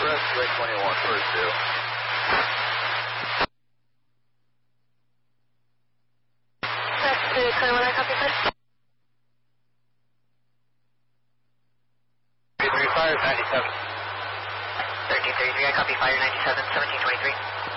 Press 21, first two. Press 21, I copy first. 33, fire 97. 1333, I copy fire 97, 1723.